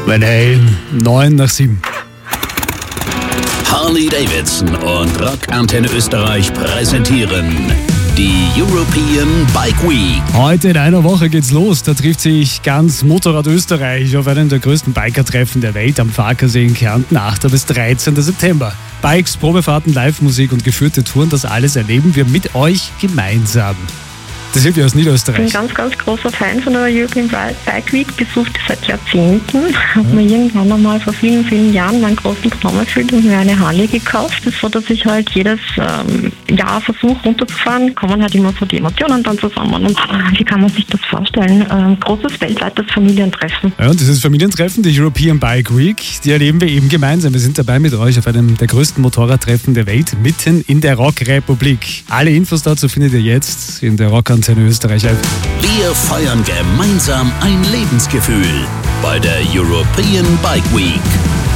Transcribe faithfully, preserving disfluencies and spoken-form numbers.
Van Halen, neun nach sieben. Harley Davidson und Rock Antenne Österreich präsentieren die European Bike Week. Heute in einer Woche geht's los. Da trifft sich ganz Motorrad Österreich auf einem der größten Bikertreffen der Welt am Farkasee in Kärnten, achter bis dreizehnter September. Bikes, Probefahrten, Live-Musik und geführte Touren, das alles erleben wir mit euch gemeinsam. Das Silvia aus Niederösterreich. Ich bin ein ganz, ganz großer Fan von der European Bike Week, besucht die seit Jahrzehnten. Habe mir irgendwann einmal vor vielen, vielen Jahren meinen großen Traum erfüllt und mir eine Harley gekauft. Das ist so, dass ich halt jedes ähm, Jahr versuche runterzufahren, kommen halt immer so die Emotionen dann zusammen. Und wie kann man sich das vorstellen? Ähm, großes weltweites Familientreffen. Ja, und dieses Familientreffen, die European Bike Week, die erleben wir eben gemeinsam. Wir sind dabei mit euch auf einem der größten Motorradtreffen der Welt, mitten in der Rockrepublik. Alle Infos dazu findet ihr jetzt in der Rock Antenne Österreich. Wir feiern gemeinsam ein Lebensgefühl bei der European Bike Week.